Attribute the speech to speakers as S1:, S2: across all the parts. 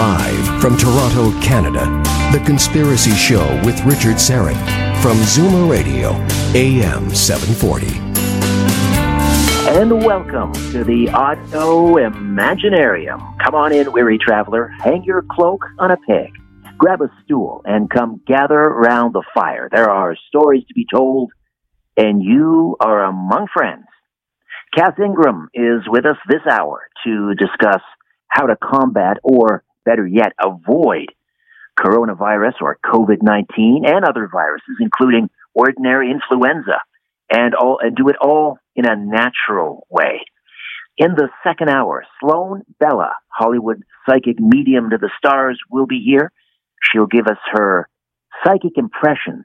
S1: Live from Toronto, Canada, The Conspiracy Show with Richard Syrett from Zoomer Radio, AM 740.
S2: And welcome to the Auto Imaginarium. Come on in, weary traveler. Hang your cloak on a peg. Grab a stool and come gather around the fire. There are stories to be told, and you are among friends. Cass Ingram is with us this hour to discuss how to combat, or better yet, avoid coronavirus or COVID-19 and other viruses, including ordinary influenza, and do it all in a natural way. In the second hour, Sloan Bella, Hollywood psychic medium to the stars, will be here. She'll give us her psychic impressions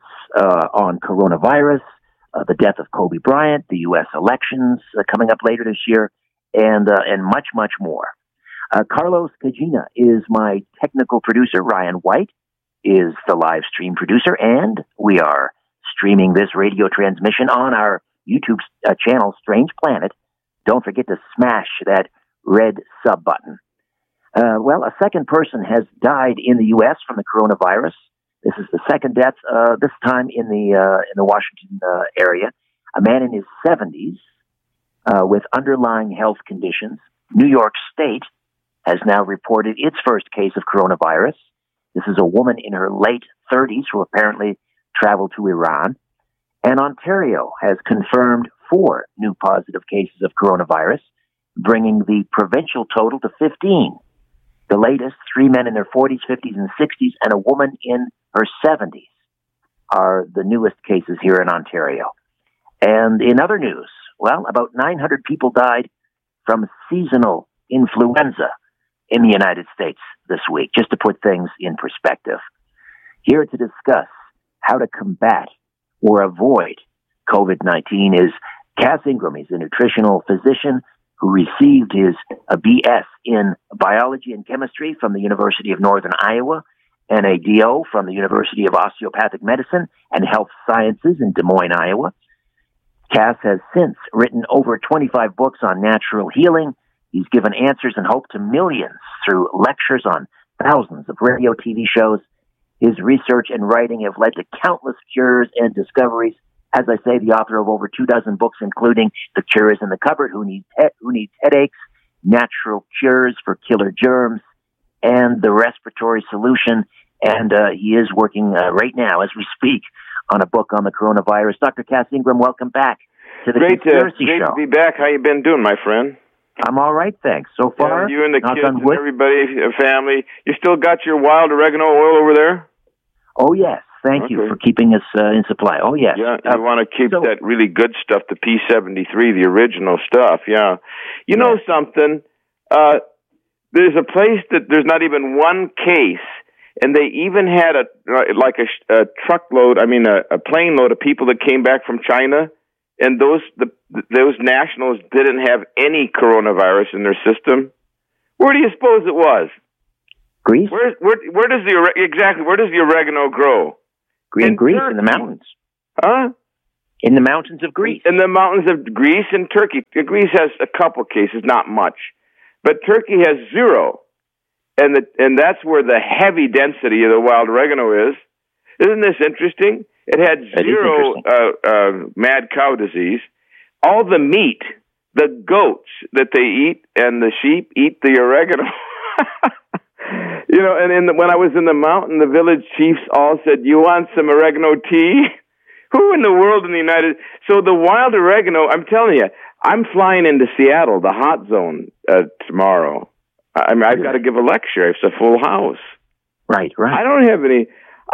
S2: on coronavirus, the death of Kobe Bryant, the U.S. elections coming up later this year, and much, much more. Carlos Cagina is my technical producer. Ryan White is the live stream producer, and we are streaming this radio transmission on our YouTube channel, Strange Planet. Don't forget to smash that red sub button. Well, a second person has died in the U.S. from the coronavirus. This is the second death, this time in the Washington area. A man in his 70s with underlying health conditions. New York State has now reported its first case of coronavirus. This is a woman in her late 30s who apparently traveled to Iran. And Ontario has confirmed 4 new positive cases of coronavirus, bringing the provincial total to 15. The latest, 3 men in their 40s, 50s, and 60s, and a woman in her 70s are the newest cases here in Ontario. And in other news, well, about 900 people died from seasonal influenza in the United States this week, just to put things in perspective. Here to discuss how to combat or avoid COVID-19 is Cass Ingram. He's a nutritional physician who received his BS in biology and chemistry from the University of Northern Iowa and a DO from the University of Osteopathic Medicine and Health Sciences in Des Moines, Iowa. Cass has since written over 25 books on natural healing. He's given answers and hope to millions through lectures on thousands of radio, TV shows. His research and writing have led to countless cures and discoveries. As I say, the author of over 24 books, including The Cure is in the Cupboard, Who Needs Headaches, Natural Cures for Killer Germs, and The Respiratory Solution. And he is working right now, as we speak, on a book on the coronavirus. Dr. Cass Ingram, welcome back to the Conspiracy Show.
S3: Great to be back. How you been doing, my friend?
S2: I'm all right, thanks. So far,
S3: you and the kids and everybody, family. You still got your wild oregano oil over there?
S2: Oh, yes. Thank you for keeping us in supply. Oh, yes.
S3: Yeah, you want to keep that really good stuff, the P73, the original stuff, yeah. You know something? There's a place that there's not even one case, and they even had a truckload, a plane load of people that came back from China, and those nationals didn't have any coronavirus in their system. Where do you suppose it was?
S2: Greece?
S3: Where does the oregano grow?
S2: In Greece, in the mountains.
S3: Huh?
S2: In the mountains of Greece.
S3: In the mountains of Greece and Turkey. Greece has a couple cases, not much. But Turkey has 0. And that's where the heavy density of the wild oregano is. Isn't this interesting? It had 0 mad cow disease. All the meat, the goats that they eat and the sheep eat the oregano. And when I was in the mountain, the village chiefs all said, "You want some oregano tea?" Who in the world in the United... So the wild oregano, I'm telling you, I'm flying into Seattle, the hot zone, tomorrow. I've got to give a lecture. It's a full house.
S2: Right.
S3: I don't have any...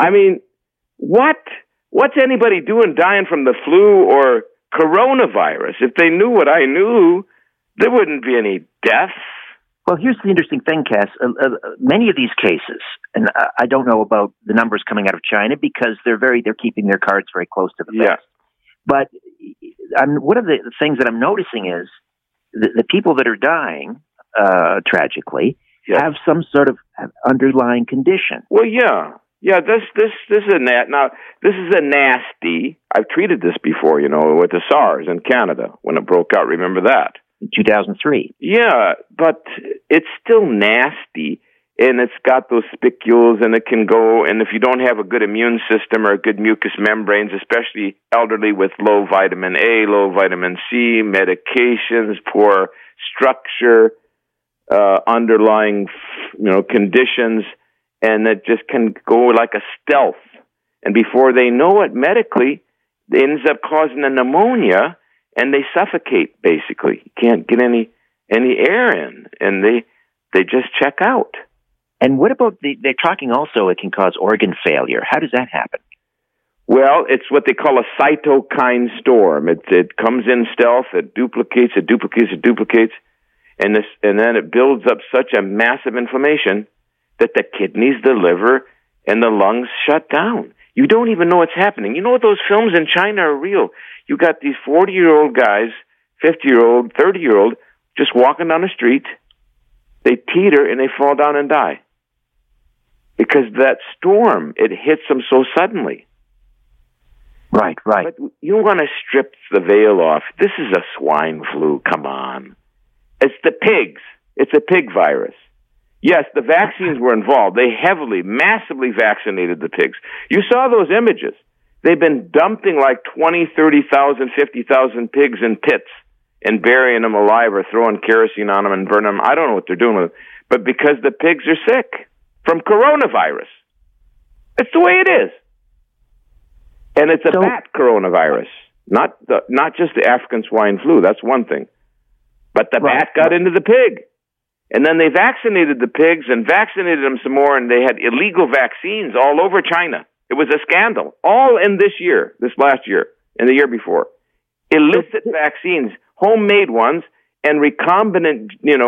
S3: What's anybody doing dying from the flu or coronavirus? If they knew what I knew, there wouldn't be any deaths.
S2: Well, here's the interesting thing, Cass. Many of these cases, and I don't know about the numbers coming out of China because they're keeping their cards very close to the vest. But one of the things that I'm noticing is the people that are dying tragically have some sort of underlying condition.
S3: Well, yeah. This is a nasty. I've treated this before, with the SARS in Canada when it broke out. Remember that?
S2: 2003.
S3: Yeah, but it's still nasty. and it's got those spicules, and it can go, and if you don't have a good immune system or good mucous membranes, especially elderly with low vitamin A, low vitamin C, medications, poor structure, underlying, conditions, and it just can go like a stealth. And before they know it medically, it ends up causing a pneumonia, and they suffocate, basically. You can't get any air in, and they just check out.
S2: And what about they're talking also it can cause organ failure. How does that happen?
S3: Well, it's what they call a cytokine storm. It comes in stealth, it duplicates, and then it builds up such a massive inflammation that the kidneys, the liver, and the lungs shut down. You don't even know what's happening. You know those films in China are real. You got these 40-year-old guys, 50-year-old, 30-year-old, just walking down the street. They teeter and they fall down and die. Because that storm, it hits them so suddenly.
S2: Right.
S3: But you want to strip the veil off. This is a swine flu, come on. It's the pigs. It's a pig virus. Yes, the vaccines were involved. They massively vaccinated the pigs. You saw those images. They've been dumping like 20, 30,000, 50,000 pigs in pits and burying them alive or throwing kerosene on them and burning them. I don't know what they're doing with them. But because the pigs are sick from coronavirus. It's the way it is. And it's a bat coronavirus, not just the African swine flu. That's one thing. But the bat got into the pig. And then they vaccinated the pigs and vaccinated them some more, and they had illegal vaccines all over China. It was a scandal. All in this last year, and the year before. Illicit vaccines, homemade ones, and recombinant,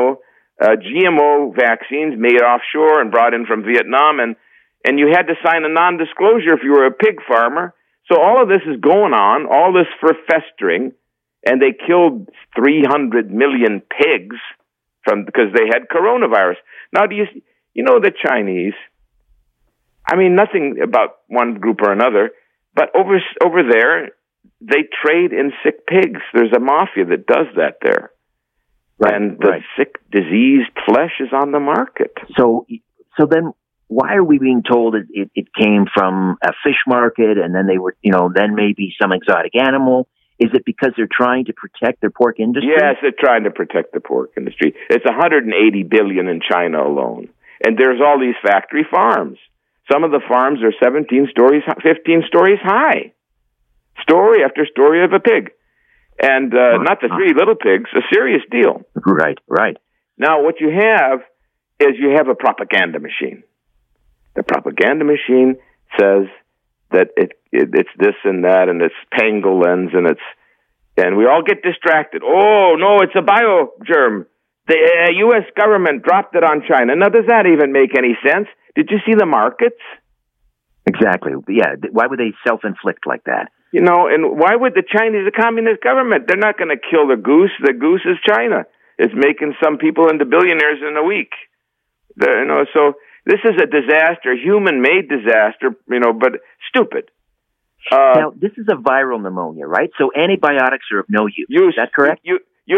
S3: GMO vaccines made offshore and brought in from Vietnam, and you had to sign a non-disclosure if you were a pig farmer. So all of this is going on, all this for festering, and they killed 300 million pigs because they had coronavirus. Now, do you know the Chinese? I mean, nothing about one group or another, but over there, they trade in sick pigs. There's a mafia that does that there. And the sick, diseased flesh is on the market.
S2: So then why are we being told it came from a fish market and then they were, then maybe some exotic animal? Is it because they're trying to protect their pork industry?
S3: Yes, they're trying to protect the pork industry. It's $180 billion in China alone. And there's all these factory farms. Some of the farms are 15 stories high. Story after story of a pig. And not the three little pigs, a serious deal.
S2: Right.
S3: Now, what you have is you have a propaganda machine. The propaganda machine says that it's this and that, and it's pangolins, and we all get distracted. Oh, no, it's a biogerm. The U.S. government dropped it on China. Now, does that even make any sense? Did you see the markets?
S2: Exactly. Yeah. Why would they self-inflict like that?
S3: And why would the Chinese, the communist government, they're not going to kill the goose. The goose is China. It's making some people into billionaires in a week. So this is a disaster, human-made disaster, but stupid.
S2: Now, this is a viral pneumonia, right? So antibiotics are of no use. Is that correct?